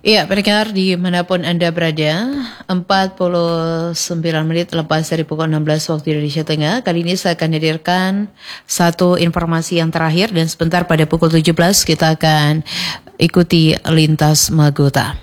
Iya, pendengar dimanapun Anda berada, 49 menit lepas dari pukul 16 waktu Indonesia Tengah. Kali ini saya akan hadirkan satu informasi yang terakhir dan sebentar pada pukul 17 kita akan ikuti lintas Magota.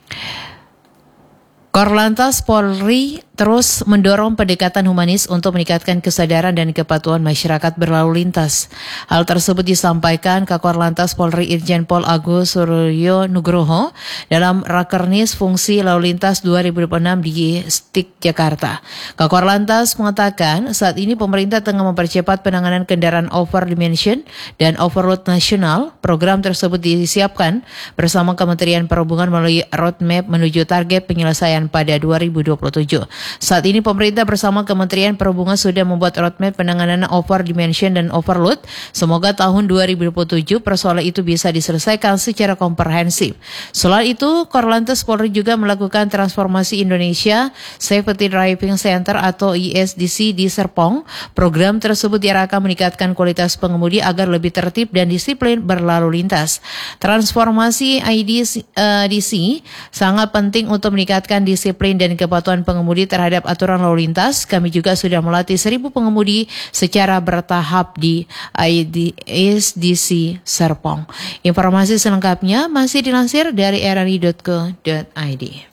Korlantas Polri terus mendorong pendekatan humanis untuk meningkatkan kesadaran dan kepatuhan masyarakat berlalu lintas. Hal tersebut disampaikan Kakor Lantas Polri Irjen Pol Agus Suryo Nugroho dalam Rakernis Fungsi Lalu Lintas 2026 di STIK Jakarta. Kakor Lantas mengatakan saat ini pemerintah tengah mempercepat penanganan kendaraan over dimension dan overload nasional. Program tersebut disiapkan bersama Kementerian Perhubungan melalui roadmap menuju target penyelesaian pada 2027. Saat ini pemerintah bersama Kementerian Perhubungan sudah membuat roadmap penanganan over dimension dan overload. Semoga tahun 2027 persoalan itu bisa diselesaikan secara komprehensif. Selain itu, Korlantas Polri juga melakukan transformasi Indonesia Safety Driving Center atau ISDC di Serpong. Program tersebut diarahkan meningkatkan kualitas pengemudi agar lebih tertib dan disiplin berlalu lintas. Transformasi IDC sangat penting untuk meningkatkan disiplin dan kepatuhan pengemudi terhadap aturan lalu lintas. Kami juga sudah melatih 1.000 pengemudi secara bertahap di ISDC Serpong. Informasi selengkapnya masih dilansir dari rri.co.id.